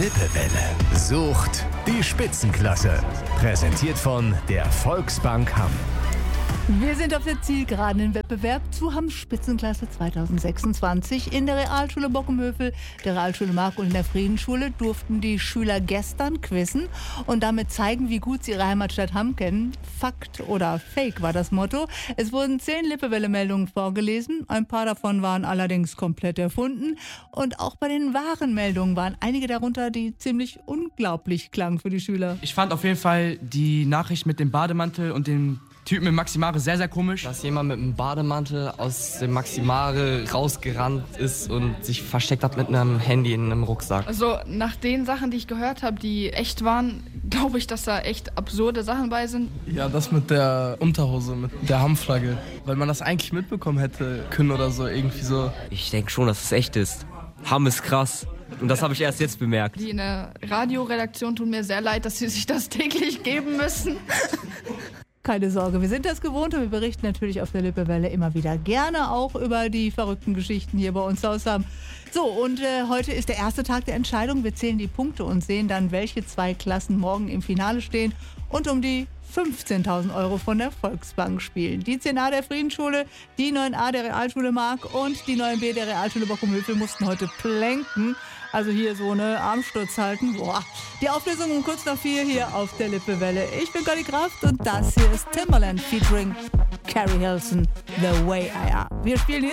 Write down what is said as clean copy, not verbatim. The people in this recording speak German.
Lippewelle sucht die Spitzenklasse. Präsentiert von der Volksbank Hamm. Wir sind auf der Zielgeraden im Wettbewerb zu Hamm Spitzenklasse 2026. In der Realschule Bockenhövel, der Realschule Mark und in der Friedensschule durften die Schüler gestern quizzen und damit zeigen, wie gut sie ihre Heimatstadt Hamm kennen. Fakt oder Fake war das Motto. Es wurden 10 Lippewelle-Meldungen vorgelesen. Ein paar davon waren allerdings komplett erfunden. Und auch bei den wahren Meldungen waren einige darunter, die ziemlich unglaublich klangen für die Schüler. Ich fand auf jeden Fall die Nachricht mit dem Bademantel und dem Typen mit Maximare sehr, sehr komisch. Dass jemand mit einem Bademantel aus dem Maximare rausgerannt ist und sich versteckt hat mit einem Handy in einem Rucksack. Also nach den Sachen, die ich gehört habe, die echt waren, glaube ich, dass da echt absurde Sachen bei sind. Ja, das mit der Unterhose, mit der Hammflagge. Weil man das eigentlich mitbekommen hätte können oder so, irgendwie so. Ich denke schon, dass es echt ist. Hamm ist krass. Und das habe ich erst jetzt bemerkt. Die in der Radioredaktion tun mir sehr leid, dass sie sich das täglich geben müssen. Keine Sorge, wir sind das gewohnt und wir berichten natürlich auf der Lippewelle immer wieder gerne auch über die verrückten Geschichten hier bei uns aus Hamm. So, und heute ist der erste Tag der Entscheidung. Wir zählen die Punkte und sehen dann, welche 2 Klassen morgen im Finale stehen und um die 15.000 Euro von der Volksbank spielen. Die 10a der Friedensschule, die 9a der Realschule Mark und die 9b der Realschule Bockenhövel mussten heute plänken. Also hier so eine Armsturz halten. Boah. Die Auflösung um kurz nach 4 hier auf der Lippewelle. Ich bin Conny Kraft und das hier ist Timbaland featuring Carrie Hilson, The Way I Am. Wir spielen hier